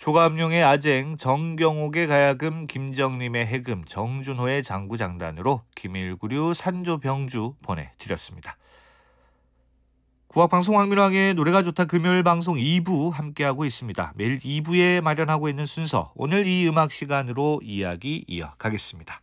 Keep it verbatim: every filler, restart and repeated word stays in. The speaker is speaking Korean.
조감룡의 아쟁, 정경옥의 가야금, 김정림의 해금, 정준호의 장구장단으로 김일구류 산조병주 보내드렸습니다. 국악방송 황민왕의 노래가 좋다 금요일 방송 이 부 함께하고 있습니다. 매일 이 부에 마련하고 있는 순서, 오늘 이 음악 시간으로 이야기 이어가겠습니다.